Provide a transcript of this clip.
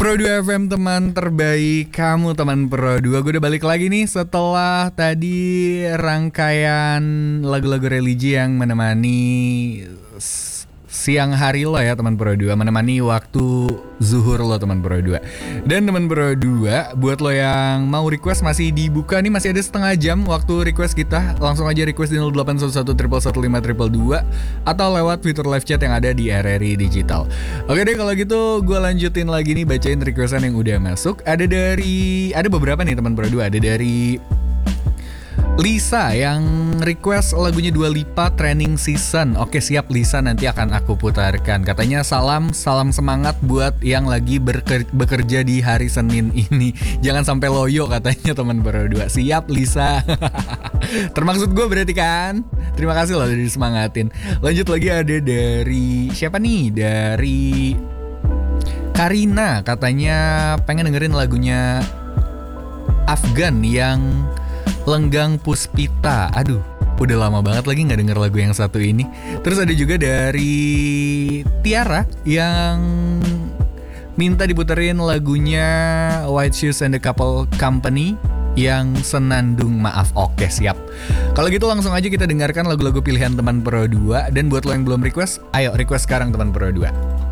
Pro 2 FM, teman terbaik kamu, teman Pro 2. Gue udah balik lagi nih setelah tadi rangkaian lagu-lagu religi yang menemani siang hari lo ya teman Pro 2, menemani waktu zuhur lo teman Pro 2. Dan teman Pro 2, buat lo yang mau request masih dibuka nih, masih ada setengah jam waktu request kita. Langsung aja request di 0811 atau lewat fitur live chat yang ada di RRI Digital. Oke deh, kalau gitu gue lanjutin lagi nih bacain requestan yang udah masuk. Ada beberapa nih teman Pro 2. Ada dari Lisa yang request lagunya Dua Lipa Training Season. Oke siap Lisa, nanti akan aku putarkan. Katanya salam semangat buat yang lagi bekerja di hari Senin ini. Jangan sampai loyo katanya teman Pro 2. Siap Lisa. Termaksud gue berarti kan. Terima kasih loh udah disemangatin. Lanjut lagi, ada dari siapa nih? Dari Karina, katanya pengen dengerin lagunya Afgan yang Lenggang Puspita. Aduh, udah lama banget lagi gak denger lagu yang satu ini. Terus ada juga dari Tiara yang minta diputerin lagunya White Shoes and the Couple Company yang Senandung Maaf. Oke siap. Kalau gitu langsung aja kita dengarkan lagu-lagu pilihan teman Pro 2. Dan buat lo yang belum request, ayo request sekarang teman Pro 2.